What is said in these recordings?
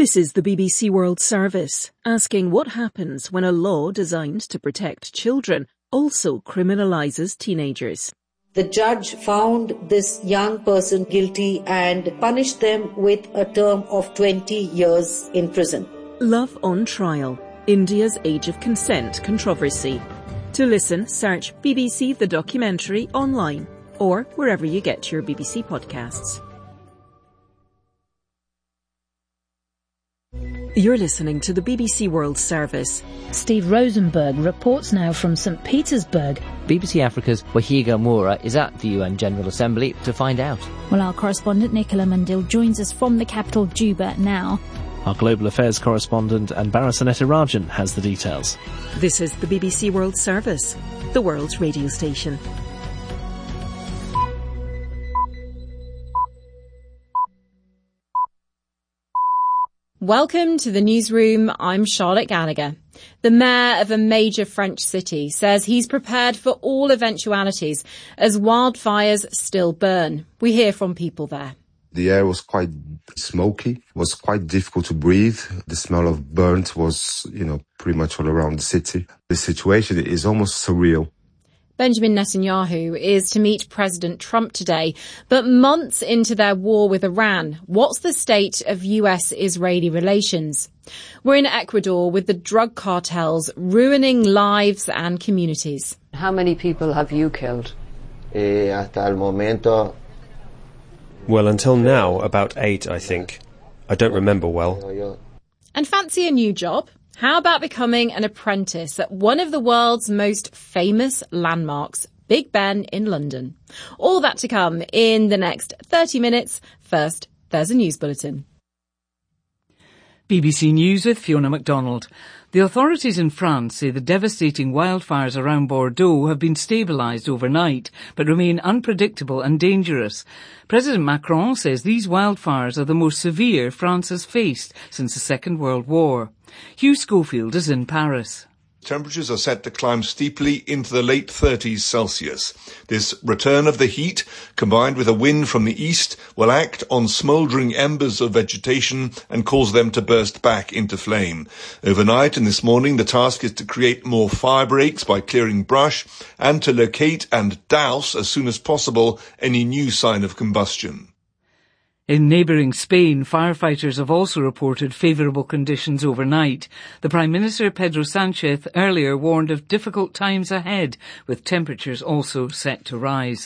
This is the BBC World Service, asking what happens when a law designed to protect children also criminalises teenagers. The judge found this young person guilty and punished them with a term of 20 years in prison. Love on Trial, India's Age of Consent controversy. To listen, search BBC The Documentary online or wherever you get your BBC podcasts. You're listening to the BBC World Service. Steve Rosenberg reports now from St. Petersburg. BBC Africa's Wahiga Moura is at the UN General Assembly to find out. Well, our correspondent Nicola Mundil joins us from the capital Juba now. Our Global Affairs correspondent Anbara Sanetirajan has the details. This is the BBC World Service, the world's radio station. Welcome to the newsroom. I'm Charlotte Gallagher. The mayor of a major French city says he's prepared for all eventualities as wildfires still burn. We hear from people there. The air was quite smoky. It was quite difficult to breathe. The smell of burnt was, pretty much all around the city. The situation is almost surreal. Benjamin Netanyahu is to meet President Trump today, but months into their war with Iran, what's the state of US-Israeli relations? We're in Ecuador with the drug cartels ruining lives and communities. How many people have you killed? Hasta el momento. Well, until now, about 8, I think. I don't remember well. And fancy a new job? How about becoming an apprentice at one of the world's most famous landmarks, Big Ben in London? All that to come in the next 30 minutes. First, there's a news bulletin. BBC News with Fiona MacDonald. The authorities in France say the devastating wildfires around Bordeaux have been stabilised overnight, but remain unpredictable and dangerous. President Macron says these wildfires are the most severe France has faced since the Second World War. Hugh Schofield is in Paris. Temperatures are set to climb steeply into the late 30s Celsius. This return of the heat, combined with a wind from the east, will act on smouldering embers of vegetation and cause them to burst back into flame. Overnight and this morning, the task is to create more fire breaks by clearing brush and to locate and douse as soon as possible any new sign of combustion. In neighbouring Spain, firefighters have also reported favourable conditions overnight. The Prime Minister, Pedro Sánchez, earlier warned of difficult times ahead, with temperatures also set to rise.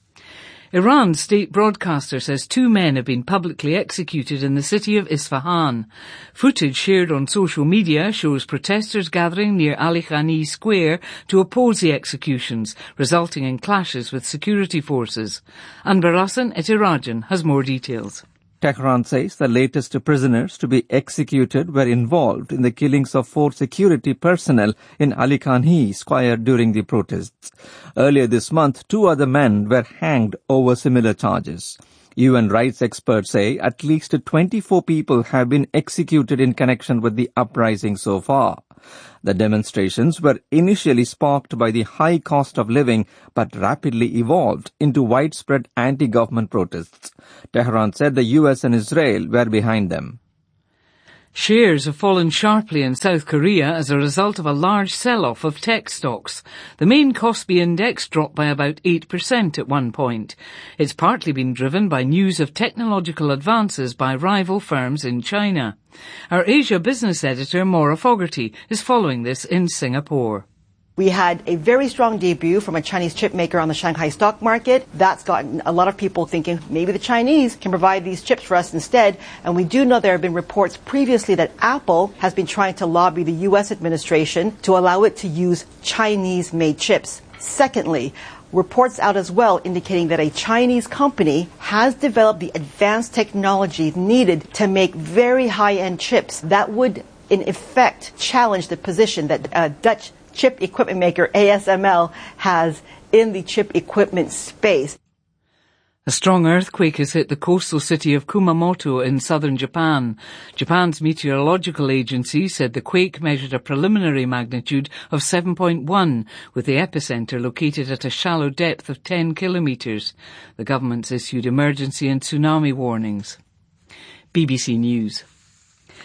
Iran's state broadcaster says 2 men have been publicly executed in the city of Isfahan. Footage shared on social media shows protesters gathering near Ali Khani Square to oppose the executions, resulting in clashes with security forces. Anbarasan Etirajan has more details. Tehran says the latest prisoners to be executed were involved in the killings of 4 security personnel in Ali Khani Square during the protests. Earlier this month, 2 other men were hanged over similar charges. UN rights experts say at least 24 people have been executed in connection with the uprising so far. The demonstrations were initially sparked by the high cost of living but rapidly evolved into widespread anti-government protests. Tehran said the US and Israel were behind them. Shares have fallen sharply in South Korea as a result of a large sell-off of tech stocks. The main Kospi index dropped by about 8% at one point. It's partly been driven by news of technological advances by rival firms in China. Our Asia business editor, Maura Fogarty, is following this in Singapore. We had a very strong debut from a Chinese chip maker on the Shanghai stock market. That's gotten a lot of people thinking maybe the Chinese can provide these chips for us instead. And we do know there have been reports previously that Apple has been trying to lobby the U.S. administration to allow it to use Chinese-made chips. Secondly, reports out as well indicating that a Chinese company has developed the advanced technology needed to make very high-end chips that would, in effect, challenge the position that Dutch chip equipment maker ASML has in the chip equipment space. A strong earthquake has hit the coastal city of Kumamoto in southern Japan. Japan's meteorological agency said the quake measured a preliminary magnitude of 7.1, with the epicenter located at a shallow depth of 10 kilometres. The government's issued emergency and tsunami warnings. BBC News.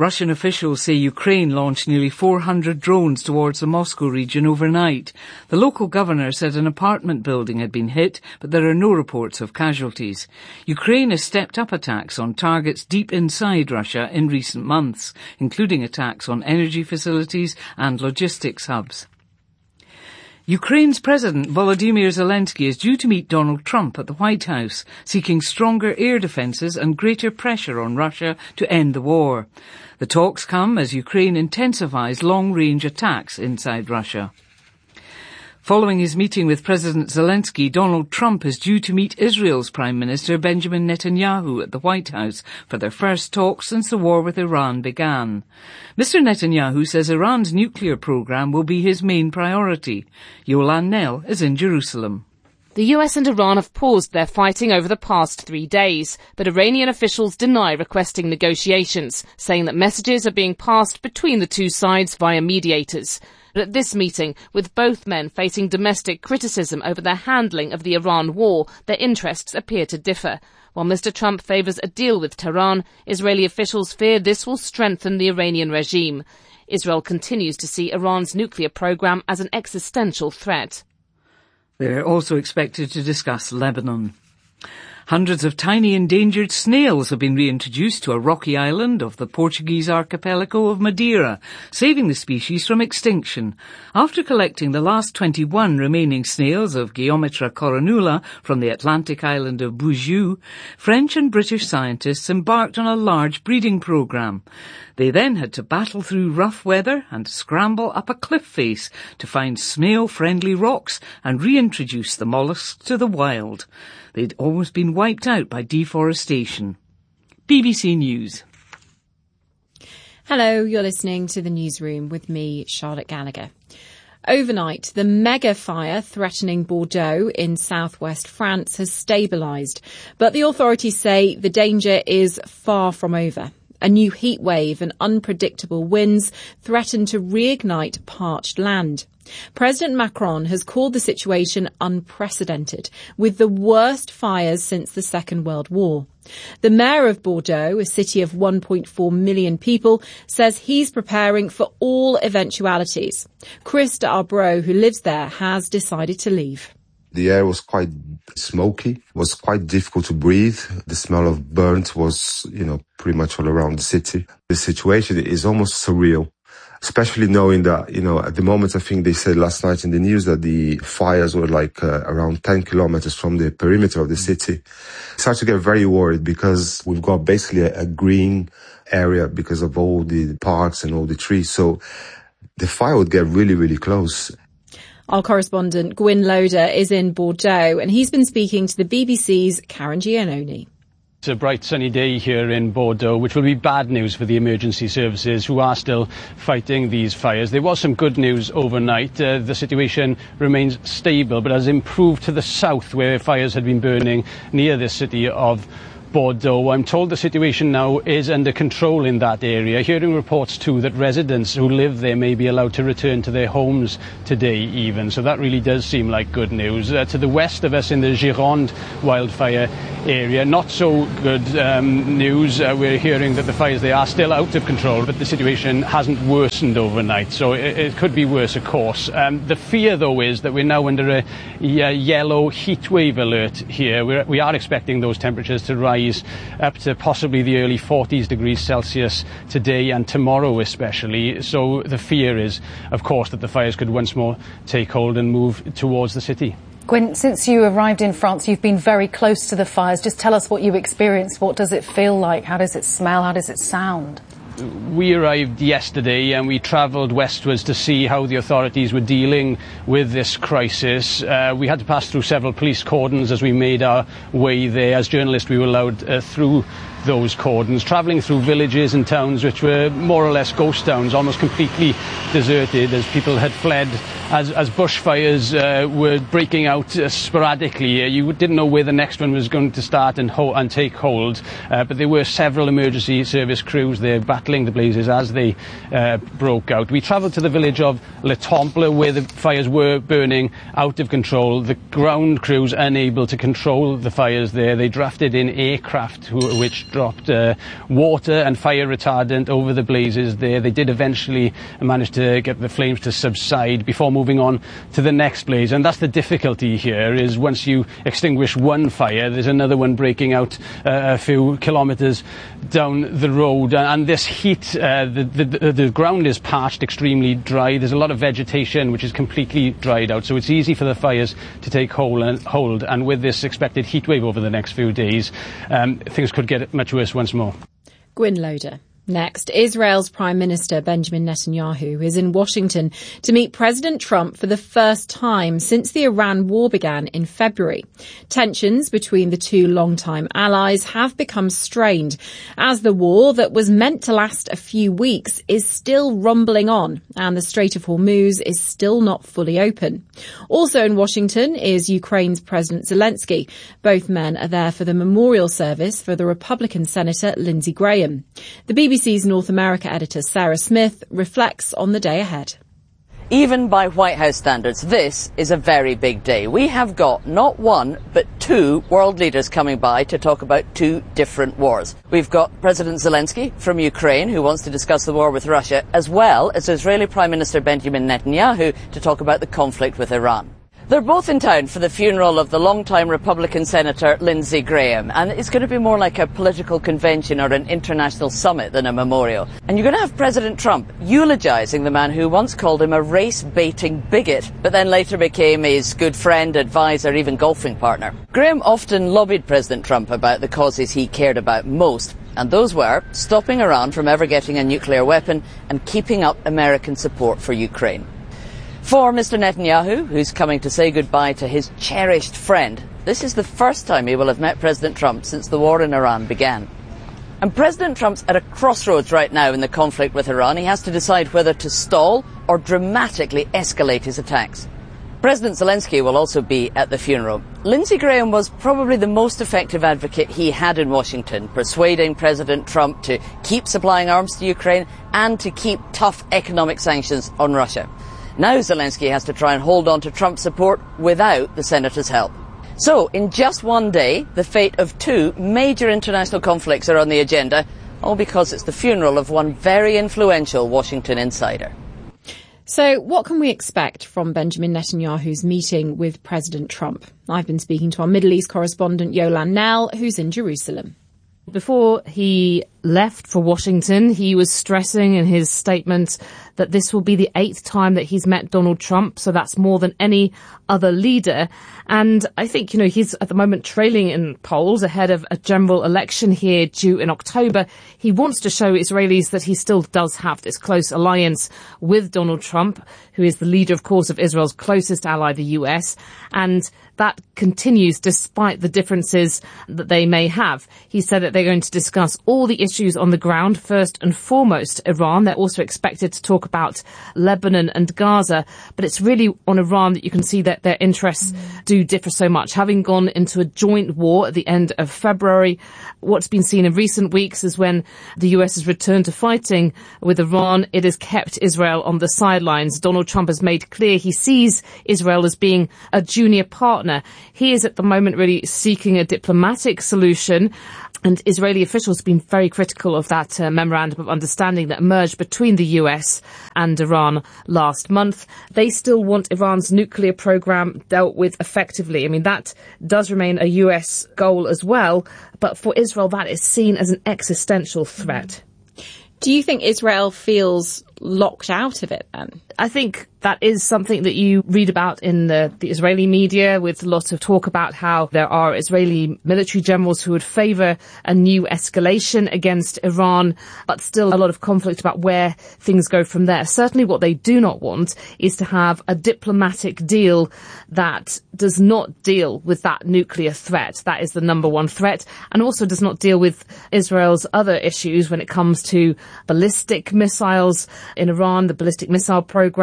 Russian officials say Ukraine launched nearly 400 drones towards the Moscow region overnight. The local governor said an apartment building had been hit, but there are no reports of casualties. Ukraine has stepped up attacks on targets deep inside Russia in recent months, including attacks on energy facilities and logistics hubs. Ukraine's President Volodymyr Zelensky is due to meet Donald Trump at the White House, seeking stronger air defences and greater pressure on Russia to end the war. The talks come as Ukraine intensifies long-range attacks inside Russia. Following his meeting with President Zelensky, Donald Trump is due to meet Israel's Prime Minister Benjamin Netanyahu at the White House for their first talks since the war with Iran began. Mr. Netanyahu says Iran's nuclear program will be his main priority. Yolan Nell is in Jerusalem. The US and Iran have paused their fighting over the past 3 days, but Iranian officials deny requesting negotiations, saying that messages are being passed between the two sides via mediators. But at this meeting, with both men facing domestic criticism over their handling of the Iran war, their interests appear to differ. While Mr. Trump favours a deal with Tehran, Israeli officials fear this will strengthen the Iranian regime. Israel continues to see Iran's nuclear program as an existential threat. They're also expected to discuss Lebanon. Hundreds of tiny endangered snails have been reintroduced to a rocky island of the Portuguese archipelago of Madeira, saving the species from extinction. After collecting the last 21 remaining snails of Geometra coronula from the Atlantic island of Bougieu, French and British scientists embarked on a large breeding programme. They then had to battle through rough weather and scramble up a cliff face to find snail-friendly rocks and reintroduce the molluscs to the wild. They'd almost been wiped out by deforestation. BBC News. Hello, you're listening to the newsroom with me, Charlotte Gallagher. Overnight, the mega fire threatening Bordeaux in southwest France has stabilised, but the authorities say the danger is far from over. A new heat wave and unpredictable winds threaten to reignite parched land. President Macron has called the situation unprecedented, with the worst fires since the Second World War. The mayor of Bordeaux, a city of 1.4 million people, says he's preparing for all eventualities. Chris d'Arbreau, who lives there, has decided to leave. The air was quite smoky, it was quite difficult to breathe. The smell of burnt was, pretty much all around the city. The situation is almost surreal, especially knowing that, at the moment, I think they said last night in the news that the fires were around 10 kilometers from the perimeter of the city. I start to get very worried because we've got basically a green area because of all the parks and all the trees. So the fire would get really, really close. Our correspondent Gwyn Loader is in Bordeaux and he's been speaking to the BBC's Karen Giannoni. It's a bright sunny day here in Bordeaux, which will be bad news for the emergency services who are still fighting these fires. There was some good news overnight. The situation remains stable, but has improved to the south where fires had been burning near the city of Bordeaux. I'm told the situation now is under control in that area. Hearing reports too that residents who live there may be allowed to return to their homes today even. So that really does seem like good news. To the west of us in the Gironde wildfire area, not so good news. We're hearing that the fires there are still out of control, but the situation hasn't worsened overnight. So it could be worse, of course. The fear though is that we're now under a yellow heat wave alert here. We are expecting those temperatures to rise up to possibly the early 40s degrees Celsius today and tomorrow especially. So the fear is, of course, that the fires could once more take hold and move towards the city. Gwen, since you arrived in France, you've been very close to the fires. Just tell us what you experienced. What does it feel like? How does it smell? How does it sound? We arrived yesterday and we travelled westwards to see how the authorities were dealing with this crisis. We had to pass through several police cordons as we made our way there. As journalists, we were allowed through those cordons, travelling through villages and towns which were more or less ghost towns, almost completely deserted as people had fled, as bushfires were breaking out sporadically. You didn't know where the next one was going to start and take hold, but there were several emergency service crews there battling the blazes as they broke out. We travelled to the village of Le Temple where the fires were burning out of control. The ground crews unable to control the fires there. They drafted in aircraft which dropped water and fire retardant over the blazes there. They did eventually manage to get the flames to subside before moving on to the next blaze. And that's the difficulty here, is once you extinguish one fire, there's another one breaking out a few kilometres down the road. And this heat, the ground is parched, extremely dry. There's a lot of vegetation which is completely dried out, so it's easy for the fires to take hold. And with this expected heat wave over the next few days, things could get much worse once more. Gwyn Loader. Next, Israel's Prime Minister Benjamin Netanyahu is in Washington to meet President Trump for the first time since the Iran war began in February. Tensions between the two longtime allies have become strained as the war that was meant to last a few weeks is still rumbling on and the Strait of Hormuz is still not fully open. Also in Washington is Ukraine's President Zelensky. Both men are there for the memorial service for the Republican Senator Lindsey Graham. The BBC's North America editor Sarah Smith reflects on the day ahead. Even by White House standards, this is a very big day. We have got not one, but two world leaders coming by to talk about two different wars. We've got President Zelensky from Ukraine, who wants to discuss the war with Russia, as well as Israeli Prime Minister Benjamin Netanyahu to talk about the conflict with Iran. They're both in town for the funeral of the longtime Republican Senator Lindsey Graham, and it's going to be more like a political convention or an international summit than a memorial. And you're going to have President Trump eulogising the man who once called him a race-baiting bigot, but then later became his good friend, advisor, even golfing partner. Graham often lobbied President Trump about the causes he cared about most, and those were stopping Iran from ever getting a nuclear weapon and keeping up American support for Ukraine. For Mr. Netanyahu, who's coming to say goodbye to his cherished friend, this is the first time he will have met President Trump since the war in Iran began. And President Trump's at a crossroads right now in the conflict with Iran. He has to decide whether to stall or dramatically escalate his attacks. President Zelensky will also be at the funeral. Lindsey Graham was probably the most effective advocate he had in Washington, persuading President Trump to keep supplying arms to Ukraine and to keep tough economic sanctions on Russia. Now Zelensky has to try and hold on to Trump's support without the senator's help. So, in just one day, the fate of two major international conflicts are on the agenda, all because it's the funeral of one very influential Washington insider. So, what can we expect from Benjamin Netanyahu's meeting with President Trump? I've been speaking to our Middle East correspondent Yolan Nell, who's in Jerusalem. Before he left for Washington, he was stressing in his statement that this will be the 8th time that he's met Donald Trump, so that's more than any other leader. And I think, he's at the moment trailing in polls ahead of a general election here due in October. He wants to show Israelis that he still does have this close alliance with Donald Trump, who is the leader, of course, of Israel's closest ally, the US. And that continues despite the differences that they may have. He said that they're going to discuss all the issues on the ground, first and foremost Iran. They're also expected to talk about Lebanon and Gaza, but it's really on Iran that you can see that their interests do differ so much. Having gone into a joint war at the end of February, what's been seen in recent weeks is when the US has returned to fighting with Iran, it has kept Israel on the sidelines. Donald Trump has made clear he sees Israel as being a junior partner. He is at the moment really seeking a diplomatic solution. And Israeli officials have been very critical of that memorandum of understanding that emerged between the US and Iran last month. They still want Iran's nuclear program dealt with effectively. I mean, that does remain a US goal as well. But for Israel, that is seen as an existential threat. Do you think Israel feels locked out of it then? I think that is something that you read about in the Israeli media, with lots of talk about how there are Israeli military generals who would favour a new escalation against Iran, but still a lot of conflict about where things go from there. Certainly what they do not want is to have a diplomatic deal that does not deal with that nuclear threat. That is the number one threat, and also does not deal with Israel's other issues when it comes to ballistic missiles in Iran, the ballistic missile program,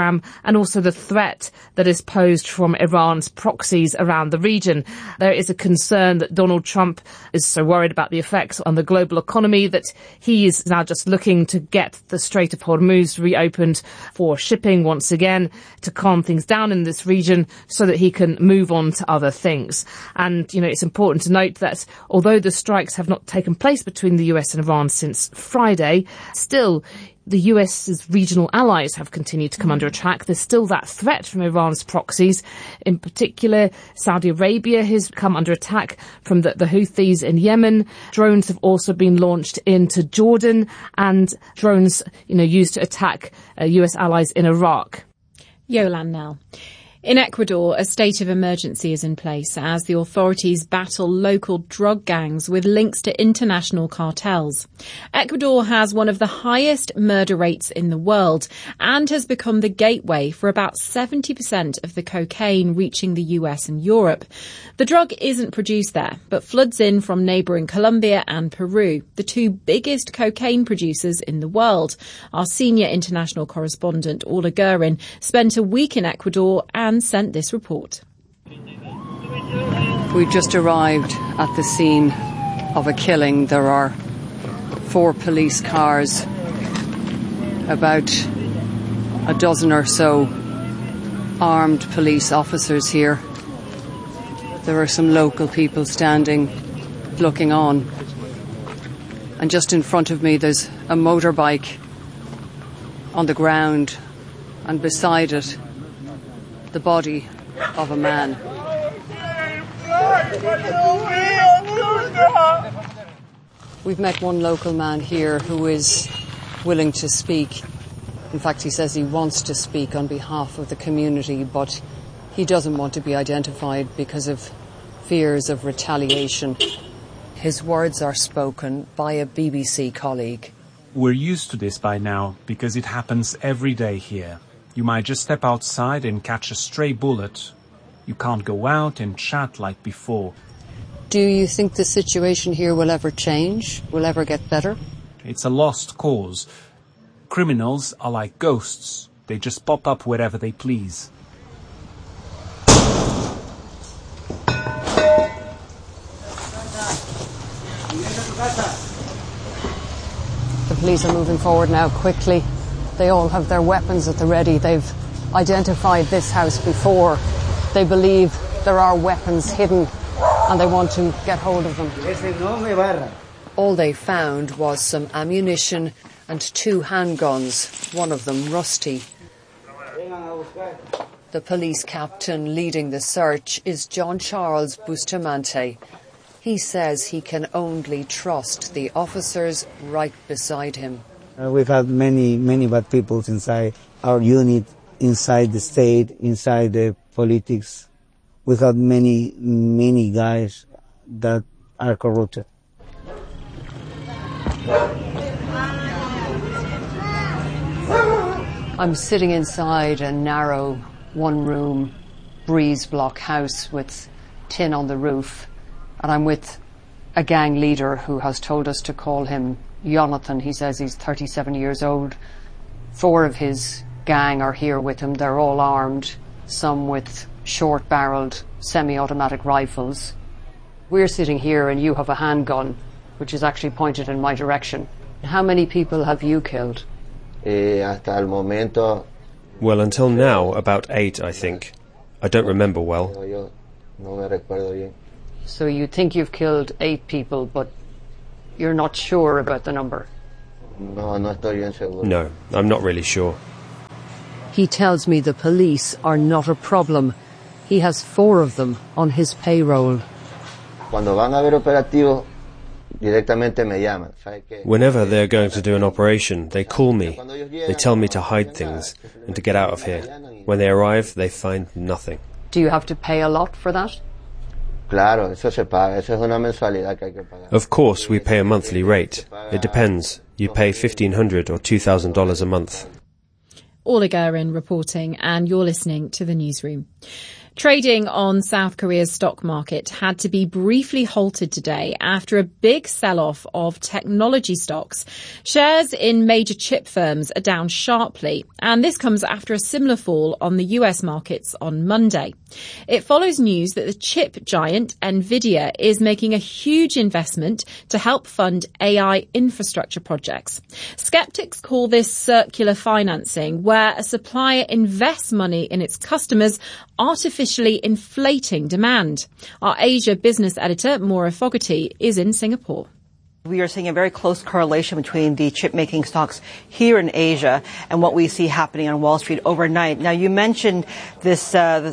and also the threat that is posed from Iran's proxies around the region. There is a concern that Donald Trump is so worried about the effects on the global economy that he is now just looking to get the Strait of Hormuz reopened for shipping once again to calm things down in this region so that he can move on to other things. And, it's important to note that although the strikes have not taken place between the US and Iran since Friday, still the US's regional allies have continued to come under attack. There's still that threat from Iran's proxies. In particular, Saudi Arabia has come under attack from the Houthis in Yemen. Drones have also been launched into Jordan, and drones, used to attack US allies in Iraq. Yolande Knell. In Ecuador, a state of emergency is in place as the authorities battle local drug gangs with links to international cartels. Ecuador has one of the highest murder rates in the world and has become the gateway for about 70% of the cocaine reaching the US and Europe. The drug isn't produced there, but floods in from neighbouring Colombia and Peru, the two biggest cocaine producers in the world. Our senior international correspondent, Orla Guerin, spent a week in Ecuador and sent this report. We just arrived at the scene of a killing. There are 4 police cars, about a dozen or so armed police officers here. There are some local people standing, looking on. And just in front of me there's a motorbike on the ground, and beside it the body of a man. We've met one local man here who is willing to speak. In fact, he says he wants to speak on behalf of the community, but he doesn't want to be identified because of fears of retaliation. His words are spoken by a BBC colleague. We're used to this by now because it happens every day here. You might just step outside and catch a stray bullet. You can't go out and chat like before. Do you think the situation here will ever change? Will ever get better? It's a lost cause. Criminals are like ghosts. They just pop up wherever they please. The police are moving forward now quickly. They all have their weapons at the ready. They've identified this house before. They believe there are weapons hidden and they want to get hold of them. All they found was some ammunition and 2 handguns, one of them rusty. The police captain leading the search is John Charles Bustamante. He says he can only trust the officers right beside him. We've had many bad people inside our unit, inside the state, inside the politics. We've had many guys that are corrupted. I'm sitting inside a narrow, one-room, breeze-block house with tin on the roof, and I'm with a gang leader who has told us to call him Jonathan. He says he's 37 years old. 4 of his gang are here with him. They're all armed, some with short-barreled semi-automatic rifles. We're sitting here and you have a handgun, which is actually pointed in my direction. How many people have you killed? Hasta el momento. Well, until now, about 8, I think. I don't remember well. No me recuerdo bien. So you think you've killed 8 people, but you're not sure about the number? No estoy bien seguro. No, I'm not really sure. He tells me the police are not a problem. He has 4 of them on his payroll. Cuando van a ver operativos, directamente me llaman. Whenever they're going to do an operation, they call me. They tell me to hide things and to get out of here. When they arrive, they find nothing. Do you have to pay a lot for that? Claro, eso se paga. Eso es una mensualidad que hay que pagar. Of course, we pay a monthly rate. It depends. You pay $1,500 or $2,000 a month. Orla Guerin reporting, and you're listening to The Newsroom. Trading on South Korea's stock market had to be briefly halted today after a big sell-off of technology stocks. Shares in major chip firms are down sharply, and this comes after a similar fall on the US markets on Monday. It follows news that the chip giant Nvidia is making a huge investment to help fund AI infrastructure projects. Skeptics call this circular financing, where a supplier invests money in its customers, artificially inflating demand. Our Asia business editor, Maura Fogarty, is in Singapore. We are seeing a very close correlation between the chip-making stocks here in Asia and what we see happening on Wall Street overnight. Now, you mentioned this,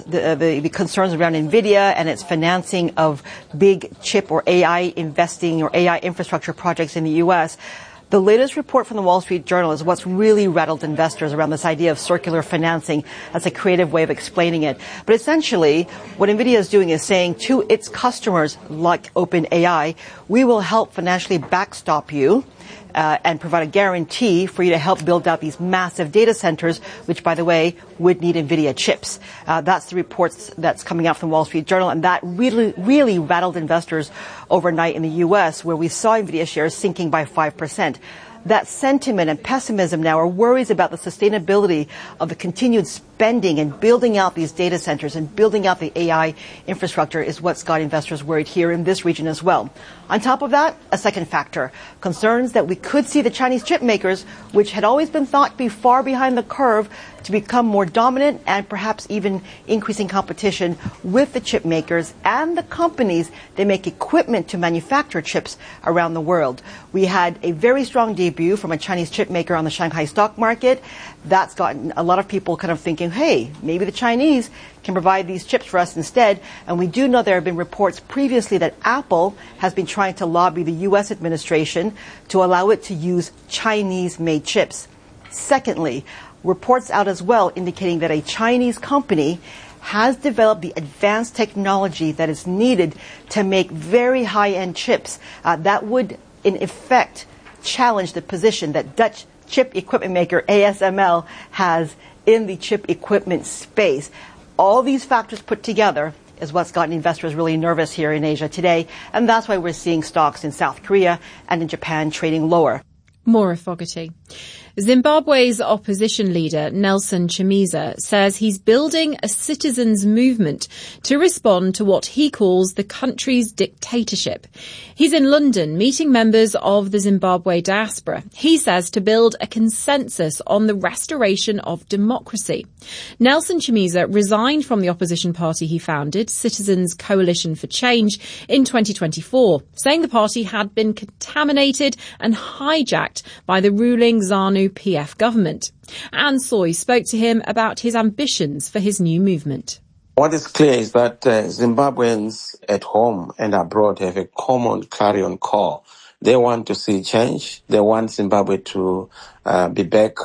the concerns around Nvidia and its financing of big chip or AI investing or AI infrastructure projects in the U.S. The latest report from the Wall Street Journal is what's really rattled investors around this idea of circular financing. That's a creative way of explaining it. But essentially, what NVIDIA is doing is saying to its customers, like OpenAI, we will help financially backstop you and provide a guarantee for you to help build out these massive data centers, which, by the way, would need NVIDIA chips. That's the reports that's coming out from the Wall Street Journal, and that really rattled investors overnight in the U.S., where we saw NVIDIA shares sinking by 5%. That sentiment and pessimism now are worries about the sustainability of the continued spending and building out these data centers and building out the AI infrastructure is what's got investors worried here in this region as well. On top of that, a second factor, concerns that we could see the Chinese chip makers, which had always been thought to be far behind the curve, to become more dominant and perhaps even increasing competition with the chip makers and the companies that make equipment to manufacture chips around the world. We had a very strong debut from a Chinese chip maker on the Shanghai stock market. That's gotten a lot of people kind of thinking, hey, maybe the Chinese can provide these chips for us instead. And we do know there have been reports previously that Apple has been trying to lobby the U.S. administration to allow it to use Chinese-made chips. Secondly, reports out as well indicating that a Chinese company has developed the advanced technology that is needed to make very high-end chips that would, in effect, challenge the position that Dutch chip equipment maker ASML has in the chip equipment space. All these factors put together is what's gotten investors really nervous here in Asia today, and that's why we're seeing stocks in South Korea and in Japan trading lower. Maura Fogarty. Zimbabwe's opposition leader, Nelson Chamisa, says he's building a citizens' movement to respond to what he calls the country's dictatorship. He's in London meeting members of the Zimbabwe diaspora. He says to build a consensus on the restoration of democracy. Nelson Chamisa resigned from the opposition party he founded, Citizens Coalition for Change, in 2024, saying the party had been contaminated and hijacked by the ruling ZANU PF government. Anne Soy spoke to him about his ambitions for his new movement. What is clear is that Zimbabweans at home and abroad have a common clarion call. They want to see change. They want Zimbabwe to be back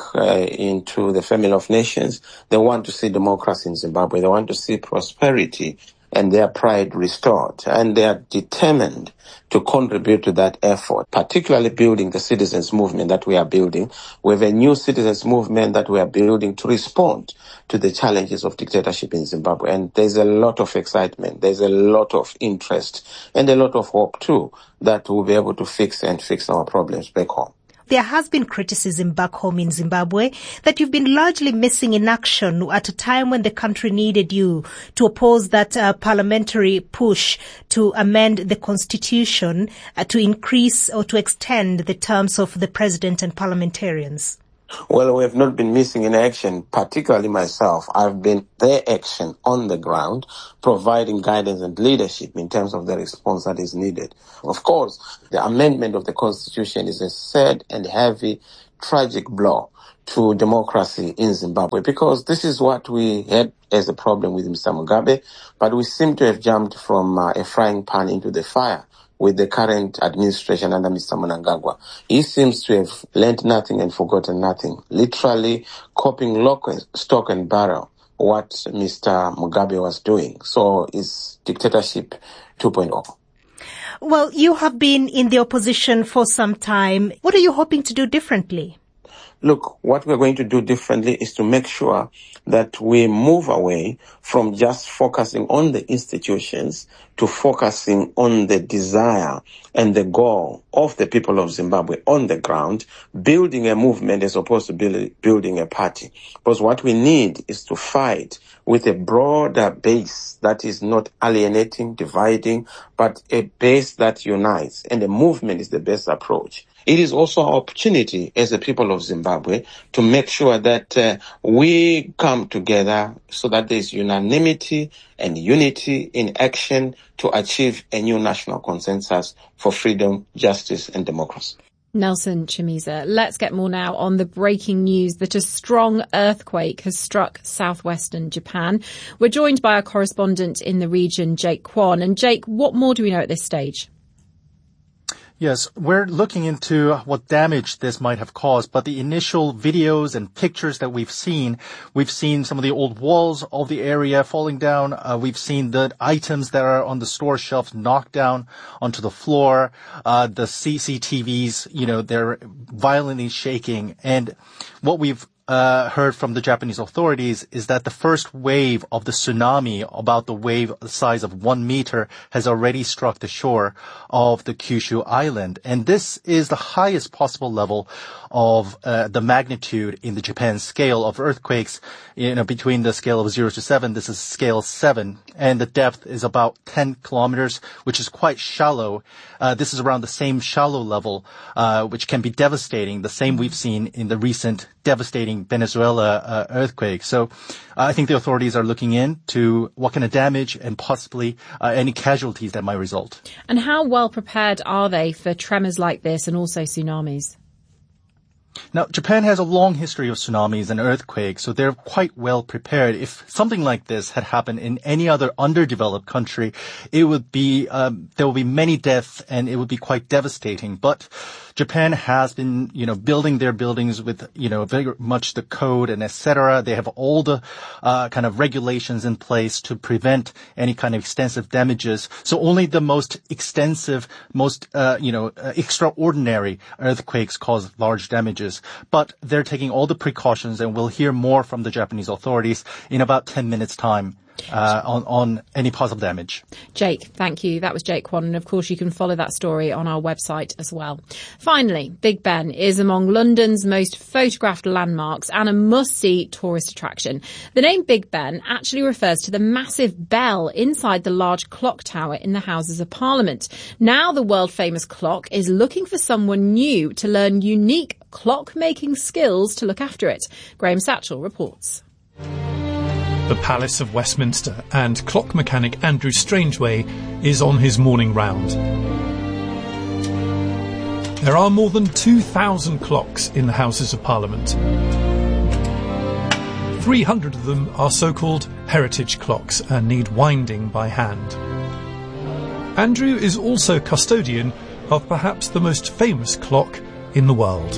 into the family of nations. They want to see democracy in Zimbabwe. They want to see prosperity and their pride restored. And they are determined to contribute to that effort, particularly building the citizens movement that we are building. We have a new citizens movement that we are building to respond to the challenges of dictatorship in Zimbabwe. And there's a lot of excitement, there's a lot of interest, and a lot of hope too that we'll be able to fix our problems back home. There has been criticism back home in Zimbabwe that you've been largely missing in action at a time when the country needed you to oppose that parliamentary push to amend the constitution to increase or to extend the terms of the president and parliamentarians. Well, we have not been missing in action, particularly myself. I've been their action on the ground, providing guidance and leadership in terms of the response that is needed. Of course, the amendment of the Constitution is a sad and heavy, tragic blow to democracy in Zimbabwe, because this is what we had as a problem with Mr. Mugabe, but we seem to have jumped from a frying pan into the fire with the current administration under Mr. Mnangagwa. He seems to have learned nothing and forgotten nothing, literally copying lock, stock and barrel what Mr. Mugabe was doing. So it's dictatorship 2.0. Well, you have been in the opposition for some time. What are you hoping to do differently? look, what we're going to do differently is to make sure that we move away from just focusing on the institutions to focusing on the desire and the goal of the people of Zimbabwe on the ground, building a movement as opposed to building a party. Because what we need is to fight with a broader base that is not alienating, dividing, but a base that unites. And the movement is the best approach. It is also our opportunity as the people of Zimbabwe to make sure that we come together so that there is unanimity and unity in action to achieve a new national consensus for freedom, justice and democracy. Nelson Chimiza, let's get more now on the breaking news that a strong earthquake has struck southwestern Japan. We're joined by our correspondent in the region, Jake Kwon. And Jake, what more do we know at this stage? Yes, we're looking into what damage this might have caused, but the initial videos and pictures that we've seen some of the old walls of the area falling down. We've seen the items that are on the store shelves knocked down onto the floor. The CCTVs, they're violently shaking. And what we've heard from the Japanese authorities is that the first wave of the tsunami, about the wave size of 1 meter, has already struck the shore of the Kyushu island. And this is the highest possible level of the magnitude in the Japan scale of earthquakes. Between the scale of 0 to 7, this is scale 7. And the depth is about 10 kilometers, which is quite shallow. This is around the same shallow level, which can be devastating, the same we've seen in the recent devastating Venezuela earthquake. So I think the authorities are looking into what kind of damage and possibly any casualties that might result. And how well prepared are they for tremors like this and also tsunamis? Now, Japan has a long history of tsunamis and earthquakes, so they're quite well prepared. If something like this had happened in any other underdeveloped country, it would be there would be many deaths and it would be quite devastating. But Japan has been, building their buildings with, very much the code and etc. They have all the kind of regulations in place to prevent any kind of extensive damages. So only the most extensive, most, extraordinary earthquakes cause large damages. But they're taking all the precautions, and we'll hear more from the Japanese authorities in about 10 minutes' time. On any possible damage. Jake, thank you. That was Jake Kwon. And of course, you can follow that story on our website as well. Finally, Big Ben is among London's most photographed landmarks and a must-see tourist attraction. The name Big Ben actually refers to the massive bell inside the large clock tower in the Houses of Parliament. Now the world-famous clock is looking for someone new to learn unique clock-making skills to look after it. Graham Satchell reports. The Palace of Westminster, and clock mechanic Andrew Strangeway is on his morning round. There are more than 2,000 clocks in the Houses of Parliament. 300 of them are so-called heritage clocks and need winding by hand. Andrew is also custodian of perhaps the most famous clock in the world.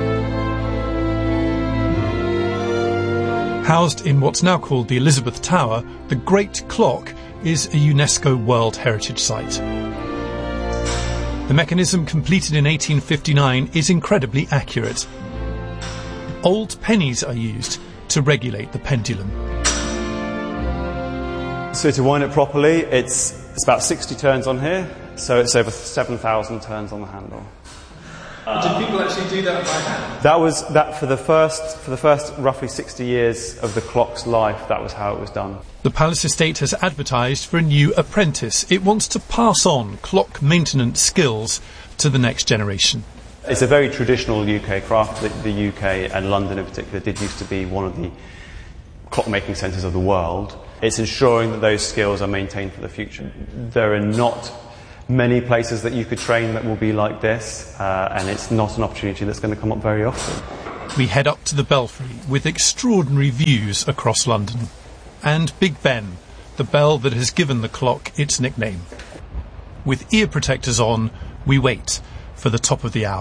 Housed in what's now called the Elizabeth Tower, the Great Clock is a UNESCO World Heritage Site. The mechanism, completed in 1859, is incredibly accurate. Old pennies are used to regulate the pendulum. So to wind it properly, it's about 60 turns on here, so it's over 7,000 turns on the handle. Did people actually do that by hand? That was for the first roughly 60 years of the clock's life. That was how it was done. The Palace Estate has advertised for a new apprentice. It wants to pass on clock maintenance skills to the next generation. It's a very traditional UK craft. The UK and London in particular did used to be one of the clock-making centres of the world. It's ensuring that those skills are maintained for the future. There are not many places that you could train that will be like this, and it's not an opportunity that's going to come up very often. We head up to the Belfry with extraordinary views across London. And Big Ben, the bell that has given the clock its nickname. With ear protectors on, we wait for the top of the hour.